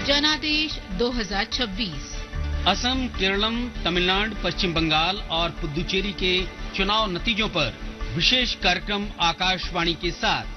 जनादेश 2026। असम, केरलम, तमिलनाडु, पश्चिम बंगाल और पुदुचेरी के चुनाव नतीजों पर विशेष कार्यक्रम आकाशवाणी के साथ।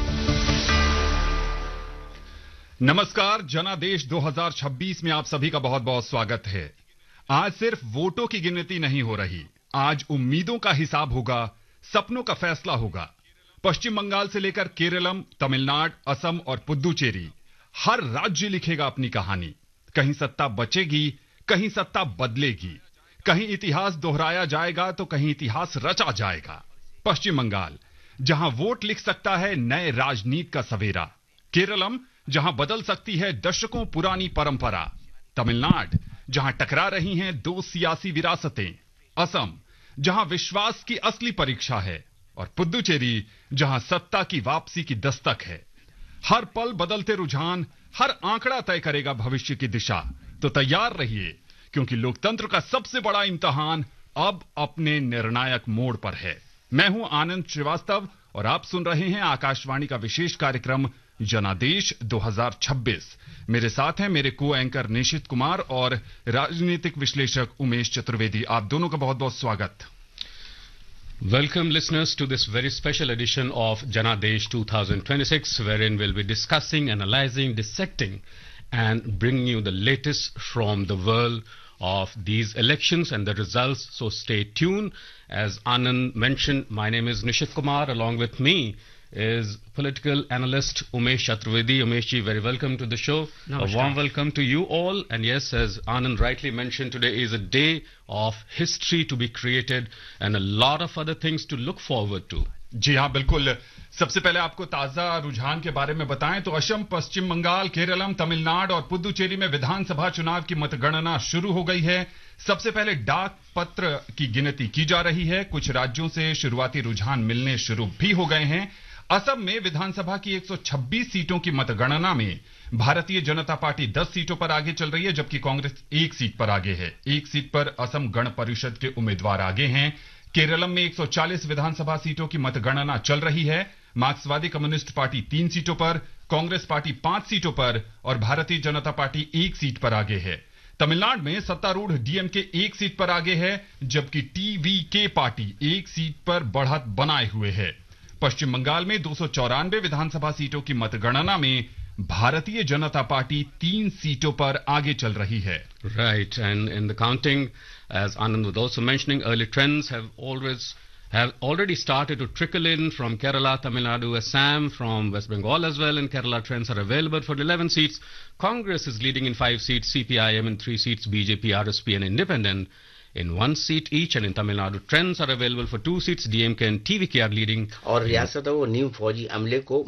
नमस्कार, जनादेश 2026 में आप सभी का बहुत बहुत स्वागत है। आज सिर्फ वोटों की गिनती नहीं हो रही, आज उम्मीदों का हिसाब होगा, सपनों का फैसला होगा। पश्चिम बंगाल से लेकर केरलम, तमिलनाडु, असम और पुदुचेरी, हर राज्य लिखेगा अपनी कहानी। कहीं सत्ता बचेगी, कहीं सत्ता बदलेगी, कहीं इतिहास दोहराया जाएगा तो कहीं इतिहास रचा जाएगा। पश्चिम बंगाल, जहां वोट लिख सकता है नए राजनीति का सवेरा। केरलम, जहां बदल सकती है दशकों पुरानी परंपरा। तमिलनाडु, जहां टकरा रही हैं दो सियासी विरासतें। असम, जहां विश्वास की असली परीक्षा है। और पुदुचेरी, जहां सत्ता की वापसी की दस्तक है। हर पल बदलते रुझान, हर आंकड़ा तय करेगा भविष्य की दिशा। तो तैयार रहिए, क्योंकि लोकतंत्र का सबसे बड़ा इम्तिहान अब अपने निर्णायक मोड़ पर है। मैं हूं आनंद श्रीवास्तव और आप सुन रहे हैं आकाशवाणी का विशेष कार्यक्रम जनादेश 2026। मेरे साथ हैं मेरे को एंकर निशित कुमार और राजनीतिक विश्लेषक उमेश चतुर्वेदी। आप दोनों का बहुत बहुत स्वागत। Welcome listeners to this very special edition of Janadesh 2026, wherein we'll be discussing, analyzing, dissecting and bringing you the latest from the world of these elections and the results. So stay tuned. As Anand mentioned, my name is Nishit Kumar. Along with me is political analyst Umesh Chaturvedi. Umesh ji, very welcome to the show. Namaskar. A warm welcome to you all. And yes, as Anand rightly mentioned, today is a day of history to be created and a lot of other things to look forward to. जी हाँ, बिल्कुल। सबसे पहले आपको ताजा रुझान के बारे में बताएं तो असम, पश्चिम बंगाल, केरलम, तमिलनाडु और पुदुचेरी में विधानसभा चुनाव की मतगणना शुरू हो गई है। सबसे पहले डाक पत्र की गिनती की जा रही है। कुछ राज्यों से शुरुआती रुझान मिलने शुरू भी हो गए हैं। असम में विधानसभा की 126 सीटों की मतगणना में भारतीय जनता पार्टी 10 सीटों पर आगे चल रही है, जबकि कांग्रेस 1 सीट पर आगे है। 1 सीट पर असम गण परिषद के उम्मीदवार आगे हैं। केरलम में 140 विधानसभा सीटों की मतगणना चल रही है। मार्क्सवादी कम्युनिस्ट पार्टी 3 सीटों पर, कांग्रेस पार्टी 5 सीटों पर और भारतीय जनता पार्टी 1 सीट पर आगे है। तमिलनाडु में सत्तारूढ़ डीएमके 1 सीट पर आगे है, जबकि टीवीके पार्टी 1 सीट पर बढ़त बनाए हुए है। पश्चिम बंगाल में 294 विधानसभा सीटों की मतगणना में भारतीय जनता पार्टी 3 सीटों पर आगे चल रही है। Right, and in the counting, as Anand was also mentioning, early trends have already started to trickle in from Kerala, Tamil Nadu, Assam, from West Bengal as well. In Kerala, trends are available for 11 seats. Congress is leading in 5 seats, CPIM in 3 seats, BJP, RSP and Independent in 1 seat each. And in Tamil Nadu, trends are available for 2 seats, DMK and TVK are leading. और रियासतों को new फौजी अमले को